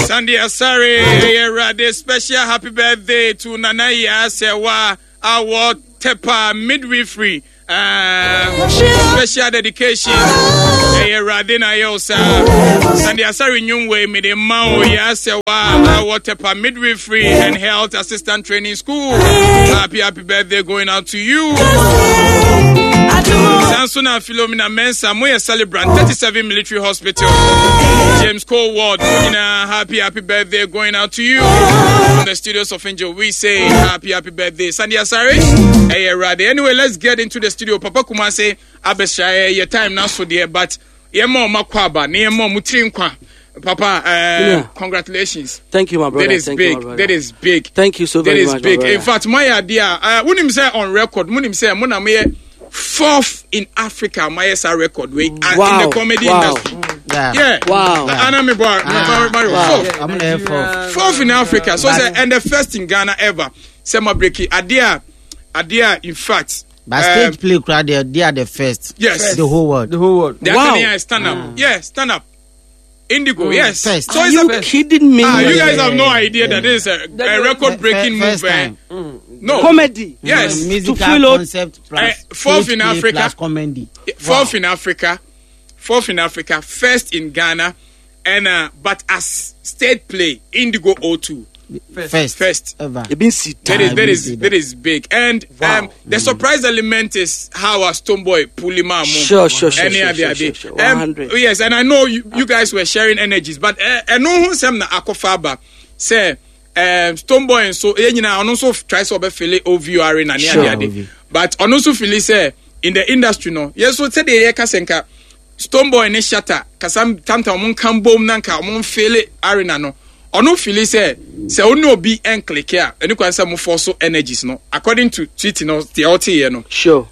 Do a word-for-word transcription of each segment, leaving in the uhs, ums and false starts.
Sandy Asare, Rade, special happy birthday to Nanaya Sewa, our Tepa midwifery. Uh, special dedication. Hey, Radina Yosa. Sandy Asari Nyungwe made a Mao Yasewa, our Tepa midwifery and health assistant training school. Happy, happy birthday going out to you. Sansuna Philomena Mensa, Moya celebrant, thirty-seven Military Hospital. James Cole Ward, happy, happy birthday going out to you. From the studios of Angel, we say happy, happy birthday. Sandy Asari, hey, Rade. Anyway, let's get into the studio. Papa Kuma say, Abesha, your time now so dear, but Yemo Makwaba, Nemo Mutrinkwa. Papa, uh, yeah. Congratulations. Thank you, my brother. That is Thank big. You, that is big. Thank you so very much. That is big. In fact, my idea, uh, when him say on record, when him say, Mona me fourth in Africa, my S R record, we uh, wow. in the comedy wow. industry. Yeah. yeah. Wow. Anna me boy, ah. Mario, wow. fourth. I'm there fourth. Fourth in Africa. So say, and the first in Ghana ever. Sema breaky. Adia, Adia, in fact. But stage um, play crowd, they, they are the first. Yes. The whole world. The whole world. They wow. are stand up. Mm. Yeah, stand up. Indigo, mm. yes. First. So are it's you a, kidding me? Ah, you guys yeah, have no yeah, idea yeah. that this is a, a record-breaking move. Eh? Mm. No. Comedy. Yes. Mm. Musical to fill concept plus uh, fourth in Africa. Plus comedy. Fourth wow. in Africa. Fourth in Africa. First in Ghana. And uh, but as state play, Indigo O two. First, first, first. ever. That is that is that is big, and wow. um, the mm. surprise element is how a Stonebwoy pull him out. Sure, sure, sure, any sure, other sure, day. Sure, sure. Um, yes, and I know you, you guys were sharing energies, but I know who some na Akofaba say um, Stonebwoy and so you know also try to be feel O V R in any other day, but also feel say in the industry no yes so say the Kasenka Stonebwoy ne shatter kasam tanta omun kan bom nanka omun feel arena no. Ono feel say say ono be en click here any kwan say mo force energies no according to tweet no the out here no sure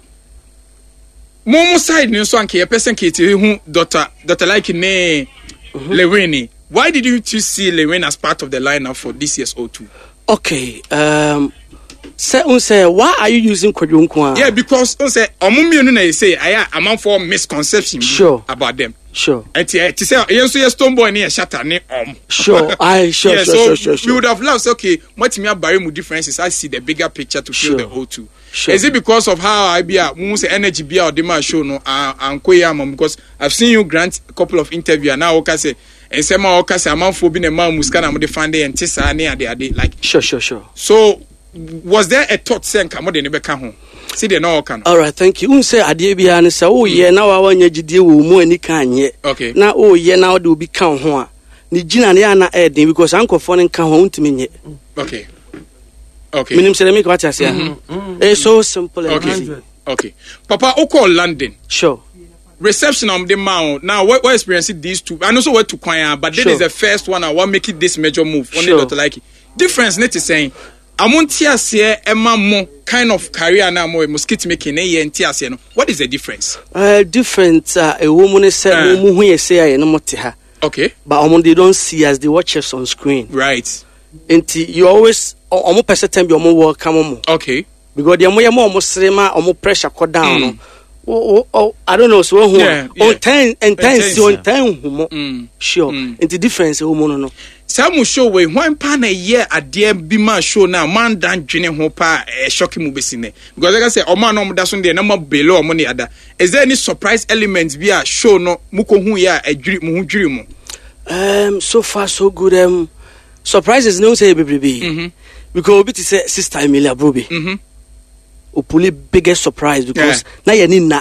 mo mo side no so anke person ke ti hu doctor doctor like ne mm-hmm. Lewini. Why did you choose see Lewin as part of the lineup for this year's O two? Okay, um say un say why are you using Kwadwonkwa? Yeah, because un say omo mienu na say aya amount for misconception sure. about them. Sure. And to say, yes, so yes, Stonebwoy near shatter ne um. Sure, I sure, yeah, sure, so sure, sure, sure. We would have loved say, okay, what me bury mu differences. I see the bigger picture to sure. feel the O two. Sure. Is it because of how I be a most energy be out the man show no and koyama because I've seen you grant a couple of interviews and now okay say and say ma okay say amount for being a man muskana mo defend and tisa ne ade ade like sure, sure, sure. So was there a thought saying come de ne be ka ho? See the no can. All right, thank you. Un say ade bia ne say oh ye na wa wanya gidie wo mu ani kan ye. Okay. Na oh ye na wo de obi kan ho a. Ni gina ne ana eden because ankofo ne kan ho ntimi nye. Okay. Okay. Minim say me kwata say. It's so simple and okay. easy. Okay. Papa Oko London. Sure. Reception of the mount. Now, what what experiencing these two? I know so what to Kwaya, but sure. This is the first one I want make it this major move. Only sure. Not like it. Difference net is saying Amuntia say Emma mo kind of career now more mosquito making a no. What is the difference? Uh different uh, a woman say uh, woman who say I no motiha. Okay. But um, they don't see as the watchers on screen. Right. Until you always almost person time you work come okay. Because the more almost srema almost pressure cut down. Mm. Oh, oh, oh, I don't know so who yeah, yeah. on ten and ten on ten who sure. Mm. Into difference woman no. Some show way one pan a year a dear be my show now man dan dwene ho pa a shocking movie scene because like I say o man no da so dey na mo below money ada is there any surprise elements be a show no muko hu ya adwiri mu hu dwiri mu um so far so good um surprises no say baby mhm because obi to say sister Emilia Brobi mhm o pull biggest surprise because yeah. Na ye ni na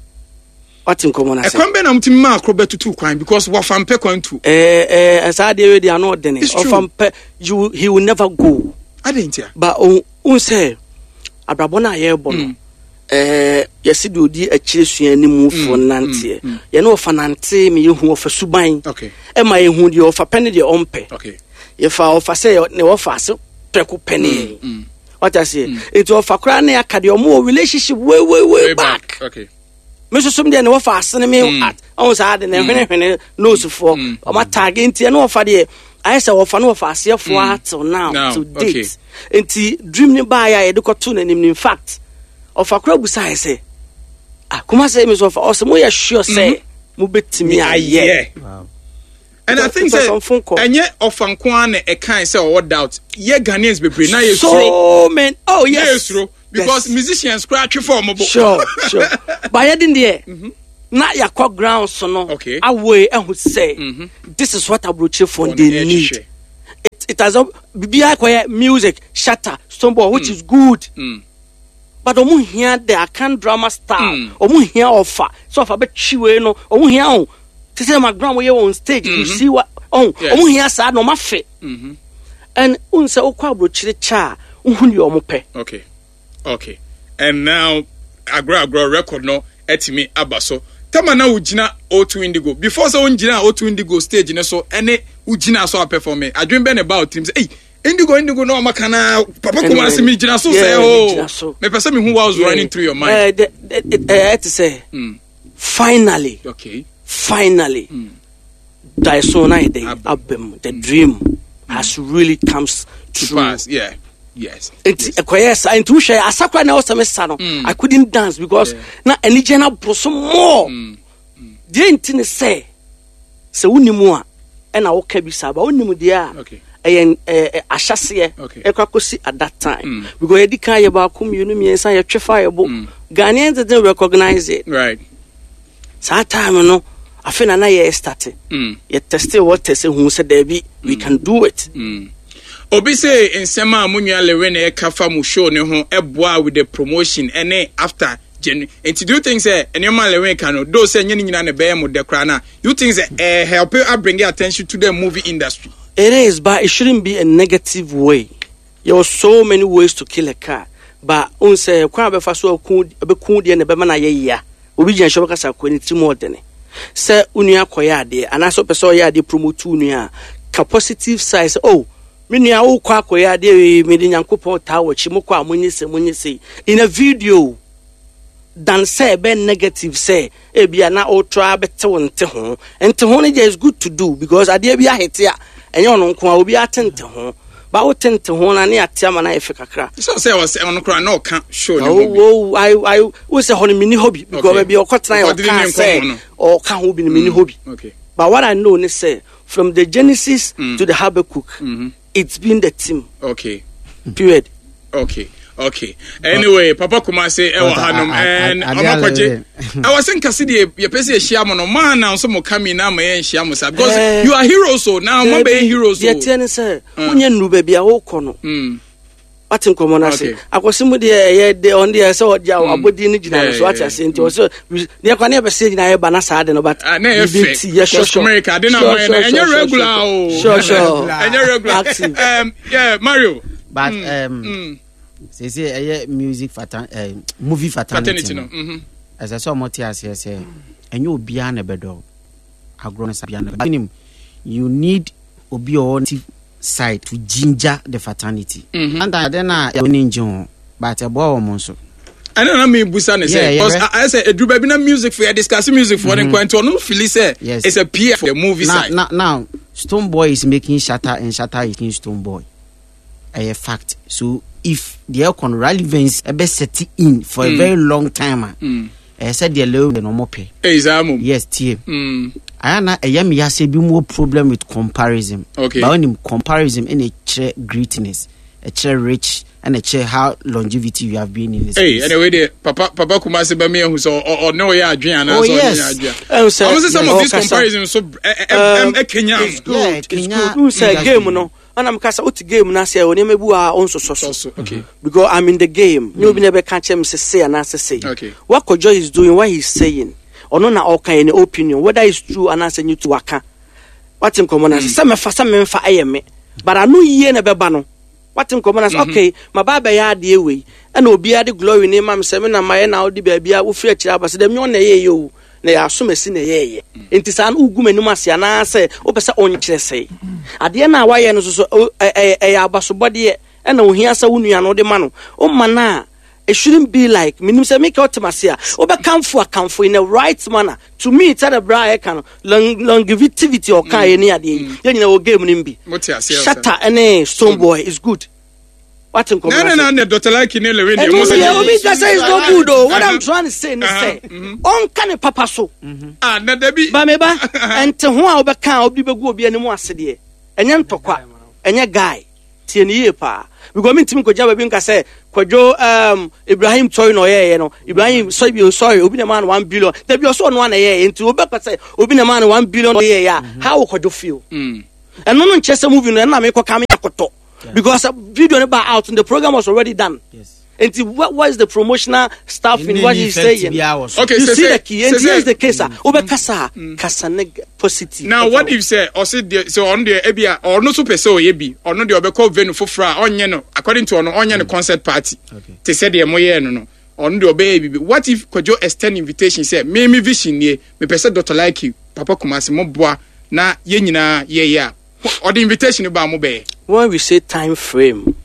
what in common as e kwambe na mtimi ma akrobe tutu kwan because wa fampe kwan tu eh eh as I dey ready no den of fampe you he will never go I didn't hear but on on say abrabo na ye bo no eh yesi de odi akire suan ni mu fo nante ye no fa nante me ye hu ofa suban okay e ma ye hu de ofa pene de ompe okay ye fa ofa say ne ofa se preko pene what I say it ofa kra na akade omo relationship way way way back okay me so some dey na ofa asene me at on sa de na hwene hwene no so for o ma tag ntia na ofa de I say ofa na ofa ase for at now to date enti dream ni ba ya ye de ko to na nim in fact ofa kra bu sai say ah kuma say me so ofa o se mo ya sure say mo betimi aye wow And I think say enye ofankwa na e kan say o doubt ye Ghanaians be pray na ye so man oh yes because yes. musicians cry for mo sure sure but ye din there na yakọ ground so no okay away ehun say mm-hmm. this is what Abrochi phone they need it, it has bibia koye music shatter Stonebwoy which mm. is good mm. but omu here the Akan drama style mm. omu here offer so offer be chiwe no omu here on to say my grandma here on stage mm-hmm. you see what oh omu here sa no ma fe mhm and un say okwa Abrochi cha unhu ni omu pe okay okay and now agro agro record no etimi abaso tama na ugina O two Indigo before so ungina O two Indigo stage ne so ene ugina so perform adwen be ne about team say hey Indigo Indigo no maka na papa kuma se me gina so say oh me pese me who was running through your mind eh eh to say finally okay finally mm. Daisona the album the dream mm. has really comes to true. pass yeah yes it's yes. Yes and to share asakwa na osame sano mm. I couldn't dance because yeah. na energy na broso more mm. mm. the intine say se unimu a e na wo ka bi sa ba unimu dia okay eh eh ahyase e kwakosi at that time mm. because e dika ye ba kum yunu miensa ye twefa ye bo mm. Ghanaians didn't recognize it right so that time no afena na ye start mm. ye test what test hu say there be mm. we can do it mm. Obi say nsema amunwa lewe na e kafa mu show ne ho eboa with the promotion ene after January and to do things eh enema lewe kan no do say nyini nyina na be mu de kra na you think say eh help you bring attention to the movie industry it is but it shouldn't be a negative way there are so many ways to kill a car but on say kwa be fa so ku be ku de na be ma na ye ya obi gyan show kasa ko ni ti mo de ne say unua koya de ana so person ya de promote unua ka positive side oh mini a wo kwa koya de me de Nyankopon ta wachi mo kwa munyese munyese in a video dan say be negative say e bia na o try bete wonte ho ente ho ne is good to do because ade bia hete a enye ono nko a obi atente ho ba wo tente ho na ne atia ma na efe kakra so say was ono kra na o ka show ne hobby oh I I wo say ho ne mini hobby because be o kotran o ka say o ka ho bi ne mini hobby okay but what I know ne say from the Genesis mm. to the Habakkuk mm-hmm. it's been the team okay period okay okay anyway but, papa kuma say e wa hanum and amakwaje I was in Cassidy ye pese ehia mo no man na so mo kami na ma ye ehia mo sa because uh, you are heroes so now mo be heroes so ye tiene say unye nu ba bia wo kɔ no mm atin komo na say akwose mu de ye de on de say odia abodi ni gina so ati ase nti so ne kwa ne be say gina ye ba na sa de no but ye sure America de na mo enye regular o sure sure enye regular um yeah Mario but um say say eh music fatan eh movie fatality no mhm as I saw motia say say enye obia na bedo agro na sabia na you need obi on side to ginger the fraternity mm-hmm. and then na you ninja but e boy wo so I don't know me busa ne say because yeah, I say eduba bi na music for discuss music for mm-hmm. the no feel say yes. It's a P R for the movie now, side now now Stonebwoy is making Shatter and Shatter is making Stonebwoy a fact so if the icon relevance e be set in for mm. a very long time mm. I said the low the normal pay exam yes tie mm. Ayana ayam ya say be more problem with comparison okay but when comparison in a che greatness a che rich and a che how longevity you have been in this hey anyway the papa papa kuma se ba me hu so or no ya adwen na so ya adwen I'm say some of these comparisons so e Kenya it's good it's good say game no and I'm kasa uti game na say oni mebu a on so so okay because I'm in the game you be never catch him say say and say okay what Kojo is doing what he's saying ono na all kind of opinion whether it's true and answer you to waka what in common as some fa some fa ayeme but I know ye na beba no what in common as okay my baba ya de we and obi ade glory name am say me na my na odi ba bia wo free akira ba se dem nyon na ye yo na ya so mesi na ye ye enti san ugu menum ase na say wo pese onkire sei ade na wa ye no so e e abasobode e na ohia sa wonua no de ma no o ma na it shouldn't be like minim say make automasia obe kamfo akamfo in a right manner to me it's a bra can longevity or kan any ade you know game nim bi Shatter and Stonebwoy is good What in common? No, no, no, Doctor Like in Eleven. Obi can say it's not good though. What I'm trying to say is say, on can papa so. Ah, na debi. Ba me ba, and to who Obi can Obi be go be anymore aside. Enye ntokwa, enye guy. Tie ni pa. Because me tim ko jaba bi nka say Kwajo um Ibrahim Toy no ye no. Ibrahim so be sorry, Obi na man one billion. There be also no one ye into Obi ka say Obi na man one billion ye ya. How Kwajo feel? Mm. And no no chese movie no na me ko kam yakoto. Because a video about out and the program was already done. Yes. And what was the promotional stuff in what he's saying? Okay, you so see say, the key. And here's the case. Obe kasa kasa neg positive. Now what if say or say so on the ebia or no super so yebi or no the obe call venue for fra onye no according to ono onye no concert party. Okay. They said the moye no no. On the obey. What if Kwajo extend invitation say me me vision ye me person Doctor Like you Papa Kumasi mo boa na ye nyina ye ya. Or the invitation about mo be. When we say time frame,